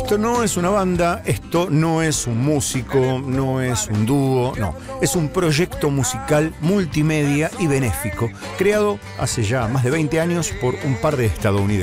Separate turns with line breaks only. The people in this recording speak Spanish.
Esto no es una banda, esto no es un músico, no es un dúo, no. Es un proyecto musical multimedia y benéfico, creado hace ya más de 20 años por un par de estadounidenses.